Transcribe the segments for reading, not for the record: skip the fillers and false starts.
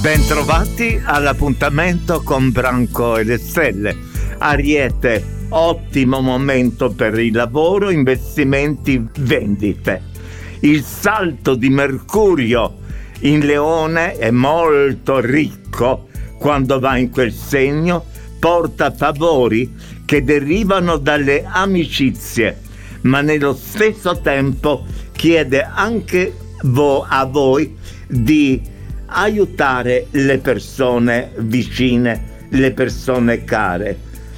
Bentrovati all'appuntamento con Branco e le Stelle. Ariete, ottimo momento per il lavoro, investimenti, vendite. Il salto di Mercurio in Leone è molto ricco quando va in quel segno, porta favori che derivano dalle amicizie, ma nello stesso tempo chiede anche a voi di aiutare le persone vicine, le persone care.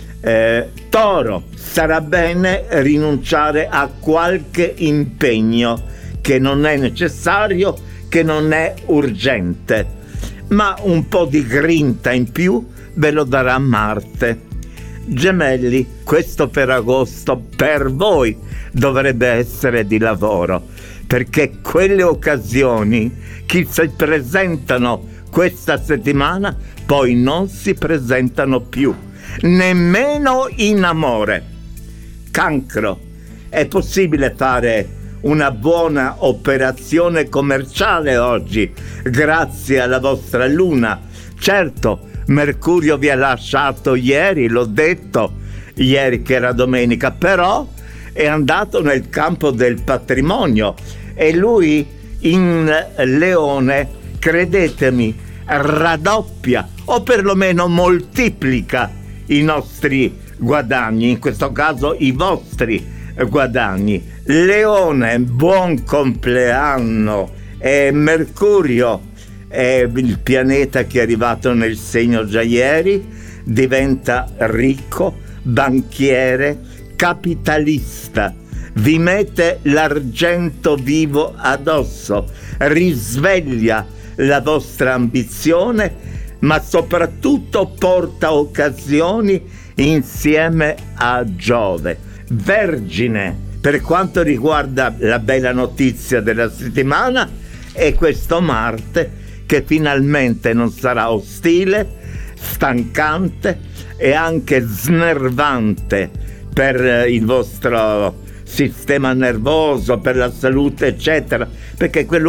Toro, sarà bene rinunciare a qualche impegno che non è necessario, che non è urgente, ma un po' di grinta in più ve lo darà Marte. Gemelli, questo per agosto per voi dovrebbe essere di lavoro, perché quelle occasioni che si presentano questa settimana poi non si presentano più, nemmeno in amore. Cancro, è possibile fare una buona operazione commerciale oggi grazie alla vostra luna. Certo, Mercurio vi ha lasciato ieri, l'ho detto ieri che era domenica, però è andato nel campo del patrimonio e lui in Leone, credetemi, raddoppia o perlomeno moltiplica i nostri guadagni, in questo caso i vostri guadagni. Leone, buon compleanno. E Mercurio è il pianeta che è arrivato nel segno già ieri, diventa ricco, banchiere, capitalista, vi mette l'argento vivo addosso, risveglia la vostra ambizione, ma soprattutto porta occasioni insieme a Giove. Vergine, per quanto riguarda la bella notizia della settimana, è questo Marte che finalmente non sarà ostile, stancante e anche snervante per il vostro sistema nervoso, per la salute eccetera, perché quel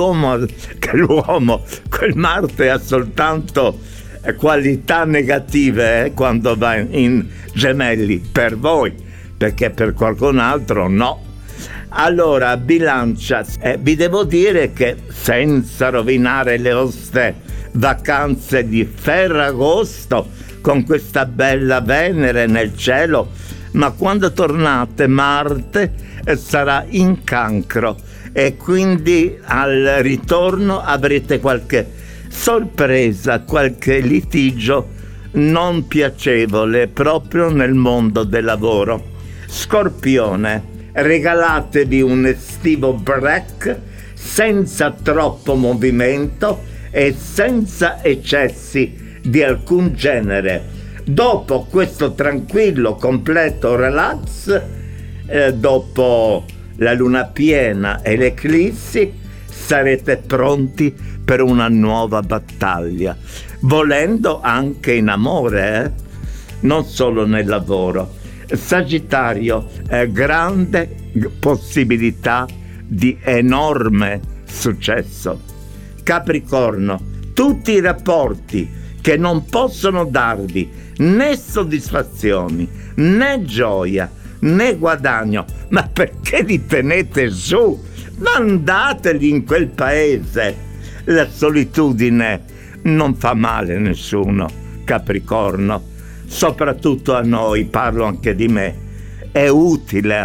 Marte ha soltanto qualità negative quando va in Gemelli, per voi, perché per qualcun altro no. Allora, Bilancia, vi devo dire che senza rovinare le vostre vacanze di Ferragosto con questa bella Venere nel cielo, ma quando tornate Marte sarà in Cancro e quindi al ritorno avrete qualche sorpresa, qualche litigio non piacevole proprio nel mondo del lavoro. Scorpione, regalatevi un estivo break senza troppo movimento e senza eccessi di alcun genere. Dopo questo tranquillo, completo relax, dopo la luna piena e l'eclissi, sarete pronti per una nuova battaglia, volendo anche in amore, non solo nel lavoro. Sagittario, grande possibilità di enorme successo. Capricorno, tutti i rapporti che non possono darvi né soddisfazioni, né gioia, né guadagno, ma perché li tenete su? Mandateli in quel paese. La solitudine non fa male a nessuno, Capricorno. Soprattutto a noi, parlo anche di me, è utile,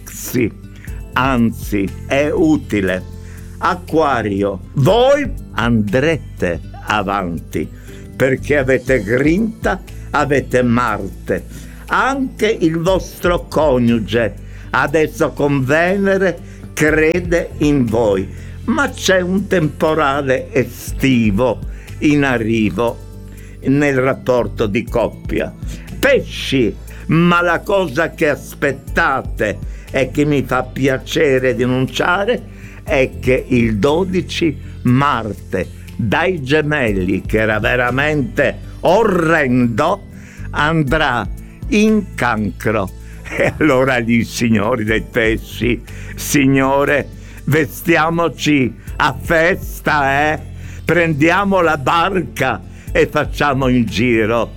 anzi è utile. Acquario, voi andrete avanti perché avete grinta, avete Marte, anche il vostro coniuge adesso con Venere crede in voi, ma c'è un temporale estivo in arrivo nel rapporto di coppia. Pesci, ma la cosa che aspettate e che mi fa piacere denunciare è che il 12 Marte dai Gemelli, che era veramente orrendo, andrà in Cancro. E allora gli signori dei pesci, signore, vestiamoci a festa, Prendiamo la barca e facciamo un giro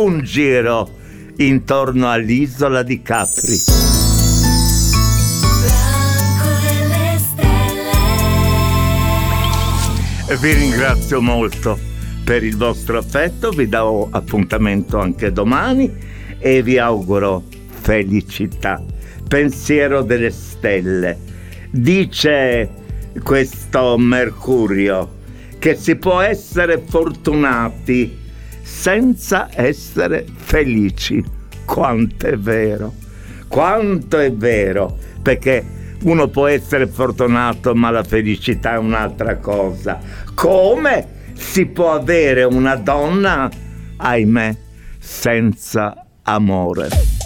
intorno all'isola di Capri. Vi ringrazio molto per il vostro affetto, vi do appuntamento anche domani e vi auguro felicità. Pensiero delle stelle. Dice questo Mercurio che si può essere fortunati senza essere felici. Quanto è vero, perché uno può essere fortunato ma la felicità è un'altra cosa. Come si può avere una donna, ahimè, senza amore?